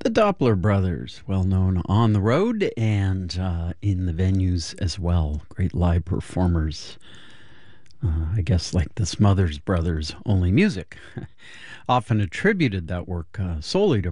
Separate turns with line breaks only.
The Doppler brothers, well known on the road and in the venues as well. Great live performers. I guess like the Smothers Brothers, only music. Often attributed that work solely to